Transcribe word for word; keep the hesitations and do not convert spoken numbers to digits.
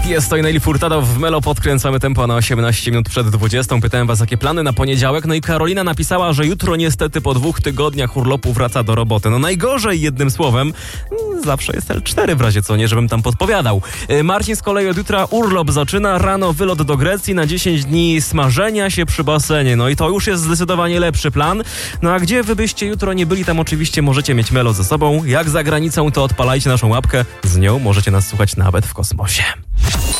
Jest to i Nelly Furtado w Melo. Podkręcamy tempo na osiemnaście minut przed dwudziestą. Pytałem was, jakie plany na poniedziałek. No i Karolina napisała, że jutro niestety po dwóch tygodniach urlopu wraca do roboty. No najgorzej, jednym słowem. Zawsze jest el cztery w razie co, nie żebym tam podpowiadał. Marcin z kolei od jutra urlop zaczyna. Rano wylot do Grecji na dziesięć dni smażenia się przy basenie. No i to już jest zdecydowanie lepszy plan. No a gdzie wy byście jutro nie byli, tam oczywiście możecie mieć Melo ze sobą. Jak za granicą, to odpalajcie naszą łapkę. Z nią możecie nas słuchać nawet w kosmosie.